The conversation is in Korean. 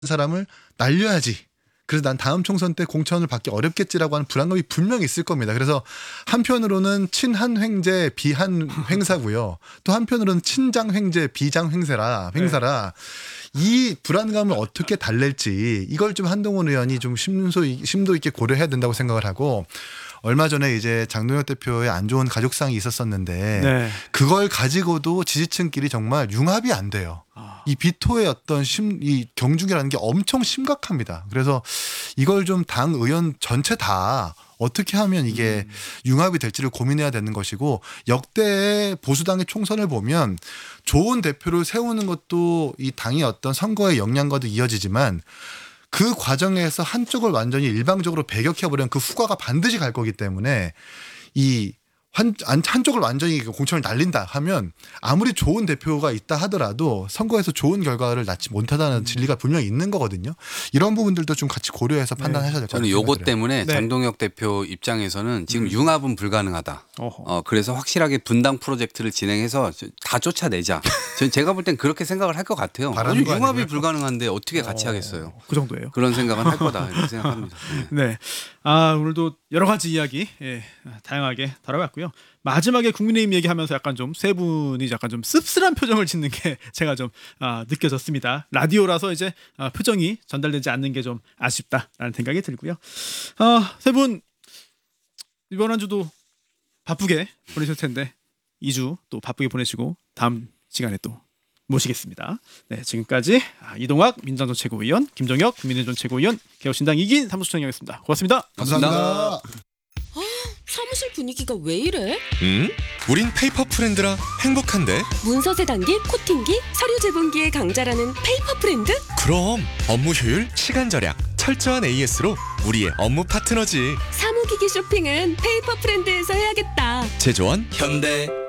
사람을 날려야지. 그래서 난 다음 총선 때 공천을 받기 어렵겠지라고 하는 불안감이 분명히 있을 겁니다. 그래서 한편으로는 친한 횡재 비한 횡사고요. 또 한편으로는 친장 횡재 비장 횡사라. 이 불안감을 어떻게 달랠지 이걸 좀 한동훈 의원이 좀 심도 있게 고려해야 된다고 생각을 하고, 얼마 전에 이제 장동혁 대표의 안 좋은 가족상이 있었었는데 네. 그걸 가지고도 지지층끼리 정말 융합이 안 돼요. 이 비토의 어떤 이 경중이라는 게 엄청 심각합니다. 그래서 이걸 좀 당 의원 전체 다 어떻게 하면 이게 융합이 될지를 고민해야 되는 것이고, 역대의 보수당의 총선을 보면 좋은 대표를 세우는 것도 이 당의 어떤 선거의 역량과도 이어지지만 그 과정에서 한쪽을 완전히 일방적으로 배격해버리면 그 후과가 반드시 갈 거기 때문에 이 한쪽을 완전히 공천을 날린다 하면 아무리 좋은 대표가 있다 하더라도 선거에서 좋은 결과를 낳지 못하다는 진리가 분명히 있는 거거든요. 이런 부분들도 좀 같이 고려해서 판단하셔야 될 것 같아요. 저는 요것 때문에 네. 장동혁 대표 입장에서는 지금 융합은 불가능하다. 어허. 그래서 확실하게 분당 프로젝트를 진행해서 다 쫓아내자. 제가 볼 땐 그렇게 생각을 할 것 같아요. 바라는 거 융합이 아니고요? 불가능한데 어떻게 같이 하겠어요. 그 정도예요. 그런 생각은 할 거다 이렇게 생각합니다. 네. 네. 오늘도 여러 가지 이야기 다양하게 다뤄봤고요. 마지막에 국민의힘 얘기하면서 약간 좀 세 분이 약간 좀 씁쓸한 표정을 짓는 게 제가 좀 느껴졌습니다. 라디오라서 이제 표정이 전달되지 않는 게 좀 아쉽다라는 생각이 들고요. 세 분 이번 한 주도 바쁘게 보내실 텐데 2주 또 바쁘게 보내시고 다음 시간에 또 모시겠습니다. 네, 지금까지 이동학 민주당 전 최고위원, 김정혁 국민의힘 전 최고위원, 개혁신당 이긴 사무총장이었습니다. 고맙습니다. 감사합니다. 사무실 분위기가 왜 이래? 우린 페이퍼 프렌드라 행복한데. 문서 세단기, 코팅기, 서류 제본기의 강자라는 페이퍼 프렌드? 그럼 업무 효율, 시간 절약, 철저한 AS로 우리의 업무 파트너지. 사무기기 쇼핑은 페이퍼 프렌드에서 해야겠다. 제조원 현대